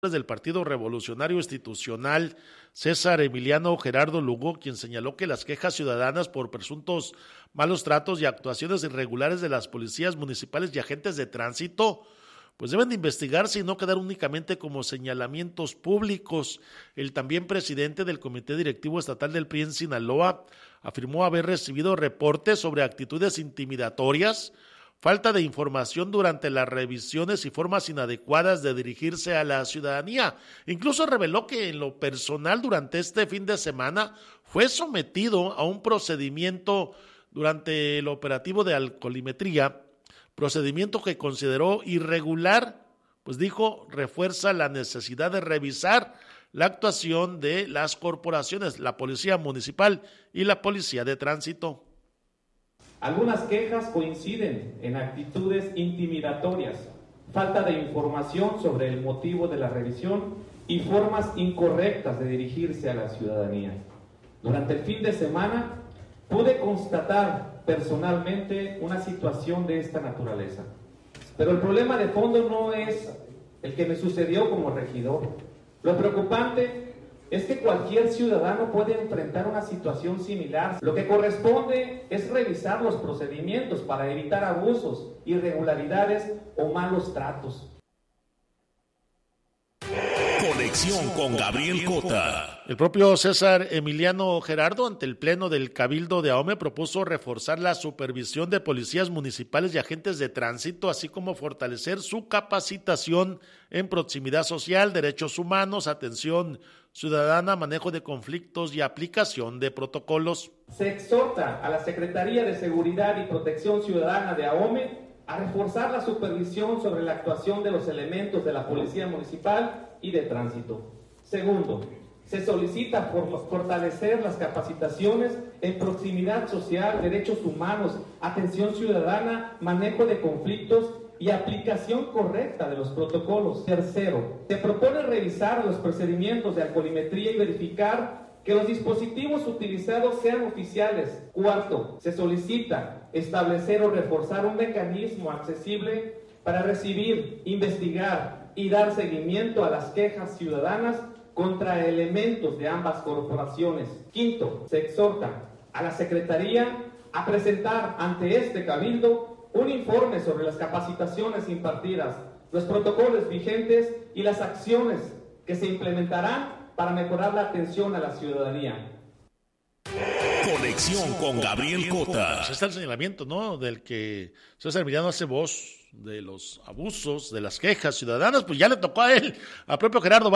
del Partido Revolucionario Institucional, César Emiliano Gerardo Lugo, quien señaló que las quejas ciudadanas por presuntos malos tratos y actuaciones irregulares de las policías municipales y agentes de tránsito, pues deben de investigarse y no quedar únicamente como señalamientos públicos. El también presidente del Comité Directivo Estatal del PRI en Sinaloa afirmó haber recibido reportes sobre actitudes intimidatorias, falta de información durante las revisiones y formas inadecuadas de dirigirse a la ciudadanía. Incluso reveló que en lo personal durante este fin de semana fue sometido a un procedimiento durante el operativo de alcoholimetría, procedimiento que consideró irregular, pues dijo, refuerza la necesidad de revisar la actuación de las corporaciones, la Policía Municipal y la Policía de Tránsito. Algunas quejas coinciden en actitudes intimidatorias, falta de información sobre el motivo de la revisión y formas incorrectas de dirigirse a la ciudadanía. Durante el fin de semana pude constatar personalmente una situación de esta naturaleza. Pero el problema de fondo no es el que me sucedió como regidor. Lo preocupante es que cualquier ciudadano puede enfrentar una situación similar. Lo que corresponde es revisar los procedimientos para evitar abusos, irregularidades o malos tratos. Conexión con Gabriel Cota. El propio César Emiliano Gerardo, ante el Pleno del Cabildo de Ahome, propuso reforzar la supervisión de policías municipales y agentes de tránsito, así como fortalecer su capacitación en proximidad social, derechos humanos, atención ciudadana, manejo de conflictos y aplicación de protocolos. Se exhorta a la Secretaría de Seguridad y Protección Ciudadana de Ahome a reforzar la supervisión sobre la actuación de los elementos de la Policía Municipal y de Tránsito. Segundo, se solicita fortalecer las capacitaciones en proximidad social, derechos humanos, atención ciudadana, manejo de conflictos y aplicación correcta de los protocolos. Tercero, se propone revisar los procedimientos de alcoholimetría y verificar que los dispositivos utilizados sean oficiales. Cuarto, se solicita establecer o reforzar un mecanismo accesible para recibir, investigar y dar seguimiento a las quejas ciudadanas contra elementos de ambas corporaciones. Quinto, se exhorta a la Secretaría a presentar ante este Cabildo un informe sobre las capacitaciones impartidas, los protocolos vigentes y las acciones que se implementarán para mejorar la atención a la ciudadanía. Conexión con Gabriel Cota. Pues está el señalamiento, ¿no? Del que César Emiliano hace voz de los abusos, de las quejas ciudadanas, pues ya le tocó a él, al propio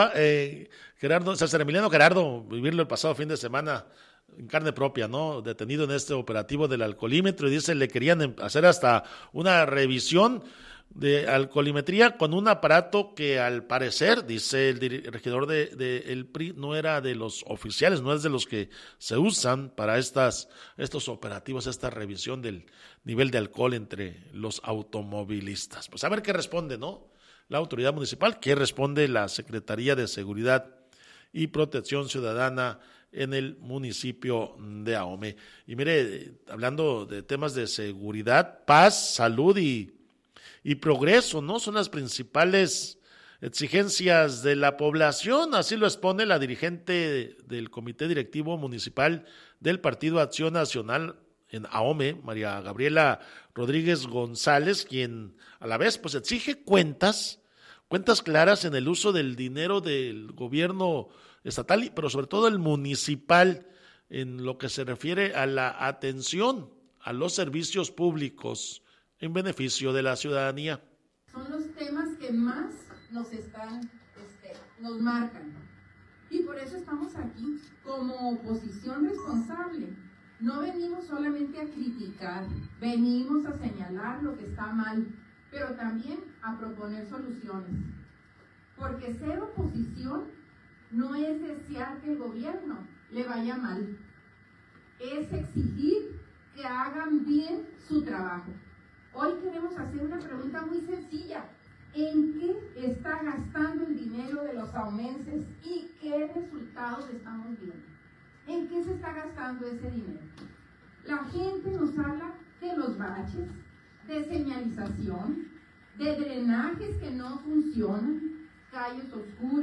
César Emiliano Gerardo, vivirlo el pasado fin de semana en carne propia, ¿no? Detenido en este operativo del alcoholímetro, y dice le querían hacer hasta una revisión de alcoholimetría con un aparato que al parecer, dice el regidor el PRI, no era de los oficiales, no es de los que se usan para estos operativos, esta revisión del nivel de alcohol entre los automovilistas. Pues a ver qué responde, ¿no? La autoridad municipal, qué responde la Secretaría de Seguridad y Protección Ciudadana en el municipio de Ahome. Y mire, hablando de temas de seguridad, paz, salud y progreso, ¿no? Son las principales exigencias de la población, así lo expone la dirigente del Comité Directivo Municipal del Partido Acción Nacional en Ahome, María Gabriela Rodríguez González, quien a la vez pues exige cuentas claras en el uso del dinero del gobierno estatal, pero sobre todo el municipal, en lo que se refiere a la atención a los servicios públicos en beneficio de la ciudadanía. Son los temas que más nos marcan. Y por eso estamos aquí, como oposición responsable. No venimos solamente a criticar, venimos a señalar lo que está mal, pero también a proponer soluciones. Porque ser oposición no es desear que el gobierno le vaya mal, es exigir que hagan bien su trabajo. Hoy queremos hacer una pregunta muy sencilla. ¿En qué está gastando el dinero de los ahumenses y qué resultados estamos viendo? ¿En qué se está gastando ese dinero? La gente nos habla de los baches, de señalización, de drenajes que no funcionan, calles oscuras.